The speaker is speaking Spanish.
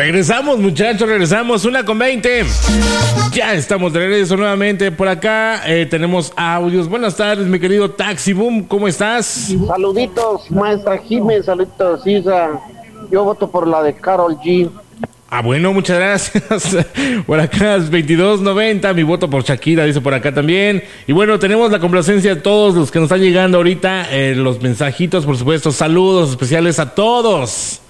Regresamos, muchachos, regresamos, 1:20. Ya estamos de regreso nuevamente por acá. Tenemos audios. Buenas tardes, mi querido Taxi Boom, ¿cómo estás? Saluditos, maestra Jiménez, saluditos, Isa. Yo voto por la de Karol G. Bueno, muchas gracias. Por acá es 22:90. Mi voto por Shakira, dice por acá también. Y bueno, tenemos la complacencia de todos los que nos están llegando ahorita. Los mensajitos, por supuesto. Saludos especiales a todos.